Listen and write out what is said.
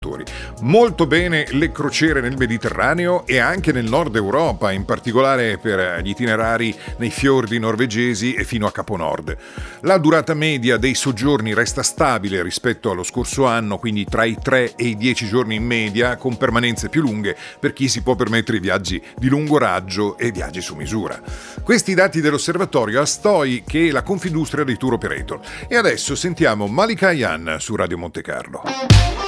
Molto bene le crociere nel Mediterraneo e anche nel nord Europa, in particolare per gli itinerari nei fiordi norvegesi e fino a Capo Nord. La durata media dei soggiorni resta stabile rispetto allo scorso anno, quindi tra i 3 e i 10 giorni in media, con permanenze più lunghe per chi si può permettere i viaggi di lungo raggio e viaggi su misura. Questi dati dell'osservatorio Astoi, che è la Confindustria dei tour operator. E adesso sentiamo Malika Ayane su Radio Monte Carlo.